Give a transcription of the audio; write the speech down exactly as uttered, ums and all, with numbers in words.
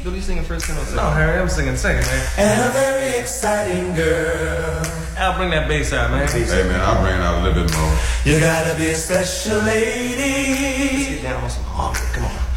What are you singing first? Or second? No, Harry, I'm singing second, man. And a very exciting girl. Al, bring that bass out, man. Hey man, I'll bring it out a little bit more. You gotta be a special lady. Let's get down on some harmony. Come on.